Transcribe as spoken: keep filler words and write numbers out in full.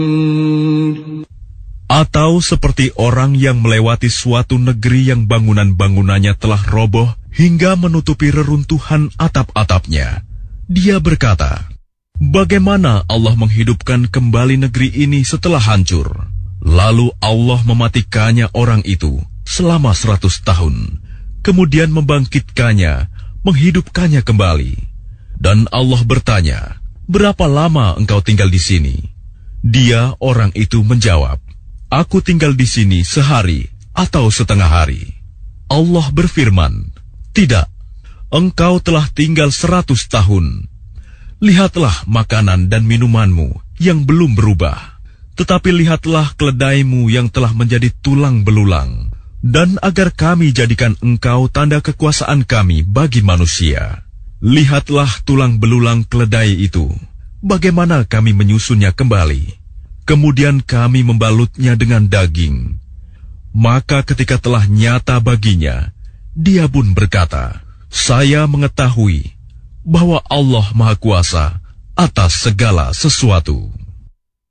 Atau seperti orang yang melewati suatu negeri yang bangunan-bangunannya telah roboh hingga menutupi reruntuhan atap-atapnya. Dia berkata, bagaimana Allah menghidupkan kembali negeri ini setelah hancur? Lalu Allah mematikannya orang itu selama seratus tahun, kemudian membangkitkannya, menghidupkannya kembali. Dan Allah bertanya, berapa lama engkau tinggal di sini? Dia, orang itu, menjawab, aku tinggal di sini sehari atau setengah hari. Allah berfirman, tidak, engkau telah tinggal seratus tahun. Lihatlah makanan dan minumanmu yang belum berubah, tetapi lihatlah keledaimu yang telah menjadi tulang belulang. Dan agar kami jadikan engkau tanda kekuasaan kami bagi manusia, lihatlah tulang belulang keledai itu, bagaimana kami menyusunnya kembali. Kemudian kami membalutnya dengan daging. Maka ketika telah nyata baginya, dia pun berkata, saya mengetahui bahwa Allah Maha Kuasa atas segala sesuatu.